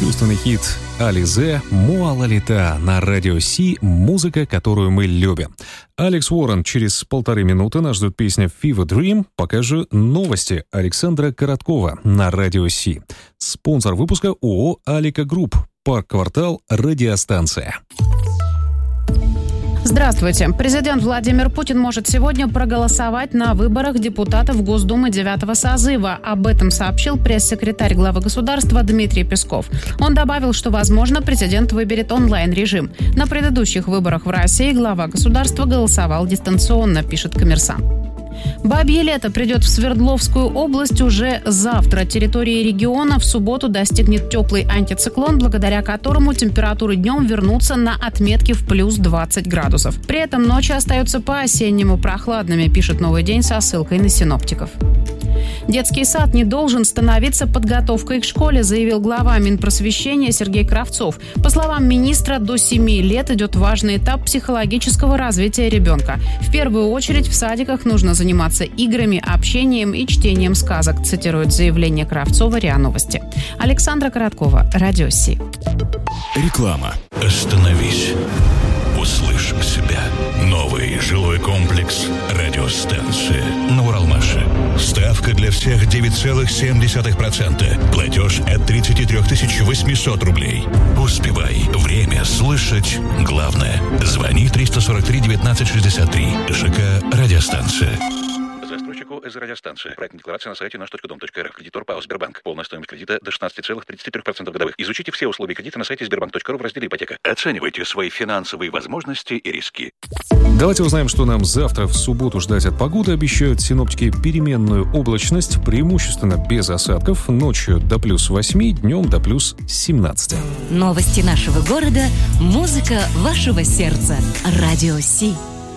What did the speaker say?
чувственный хит Ализе «Муала Лита» на радио Си, музыка, которую мы любим. Алекс Уоррен через 1,5 минуты нас ждет песня «Fever Dream», пока же новости Александра Короткова на радио Си. Спонсор выпуска ООО «Алика Групп», парк-квартал «Радиостанция». Здравствуйте. Президент Владимир Путин может сегодня проголосовать на выборах депутатов Госдумы 9-го созыва. Об этом сообщил пресс-секретарь главы государства Дмитрий Песков. Он добавил, что, возможно, президент выберет онлайн-режим. На предыдущих выборах в России глава государства голосовал дистанционно, пишет «Коммерсант». Бабье лето придет в Свердловскую область уже завтра. Территории региона в субботу достигнет теплый антициклон, благодаря которому температуры днем вернутся на отметки в плюс 20 градусов. При этом ночи остаются по-осеннему прохладными, пишет «Новый день» со ссылкой на синоптиков. Детский сад не должен становиться подготовкой к школе, заявил глава Минпросвещения Сергей Кравцов. По словам министра, до 7 лет идет важный этап психологического развития ребенка. В первую очередь в садиках нужно заниматься играми, общением и чтением сказок, цитирует заявление Кравцова РИА Новости. Александра Короткова, Радио Си. Реклама. Остановись. Услышь себя. Новый жилой комплекс «Радиостанция» на Уралмаше. Ставка для всех 9,7%. Платеж от 33 800 рублей. Успевай. Время слышать главное. Звони 343 19 63. ЖК «Радиостанция». Застройщику из радиостанции. Проектная декларация на сайте наш.дом.рф. Кредитор ПАО «Сбербанк». Полная стоимость кредита до 16,33% годовых. Изучите все условия кредита на сайте sberbank.ru в разделе «Ипотека». Оценивайте свои финансовые возможности и риски. Давайте узнаем, что нам завтра в субботу ждать от погоды. Обещают синоптики переменную облачность, преимущественно без осадков. Ночью до плюс 8, днем до плюс 17. Новости нашего города, музыка вашего сердца. Радио Си.